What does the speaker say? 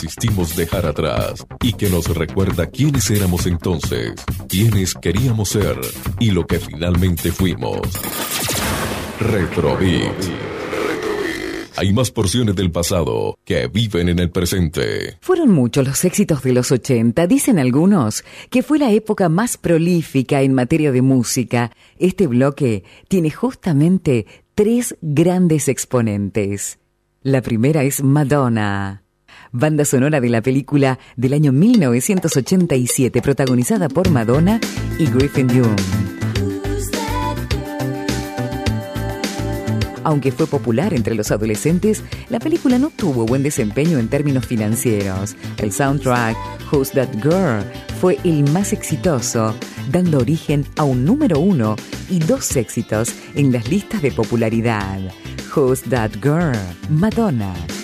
resistimos dejar atrás y que nos recuerda quiénes éramos entonces, quiénes queríamos ser y lo que finalmente fuimos. Retrobeat. Hay más porciones del pasado que viven en el presente. Fueron muchos los éxitos de los 80. Dicen algunos que fue la época más prolífica en materia de música. Este bloque tiene justamente 3 grandes exponentes. La primera es Madonna, banda sonora de la película del año 1987, protagonizada por Madonna y Griffin Dunne. Aunque fue popular entre los adolescentes, la película no tuvo buen desempeño en términos financieros. El soundtrack, Who's That Girl, fue el más exitoso, dando origen a un número 1 y 2 éxitos en las listas de popularidad. Who's That Girl? Madonna.